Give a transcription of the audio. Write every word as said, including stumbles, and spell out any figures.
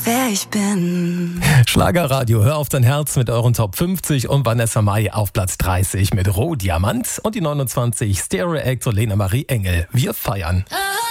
wer ich bin. Schlagerradio, hör auf dein Herz mit euren Top fünfzig und Vanessa Mai auf Platz dreißig mit Rohdiamant und die neunundzwanzig Stereo Act und Lena Marie Engel. Wir feiern. Ah.